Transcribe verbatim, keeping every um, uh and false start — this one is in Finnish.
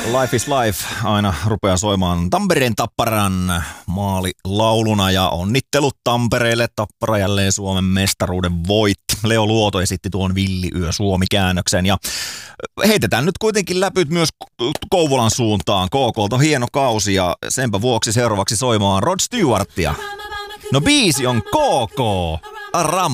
Life is Life aina rupeaa soimaan Tampereen Tapparan maalilauluna ja onnittelut Tampereelle. Tappara jälleen Suomen mestaruuden voitti. Leo Luoto esitti tuon Villiyö Suomi-käännöksen ja heitetään nyt kuitenkin läpyt myös Kouvolan suuntaan. K K:lta on hieno kausi ja senpä vuoksi seuraavaksi soimaan Rod Stewartia. No biisi on K K. Ram.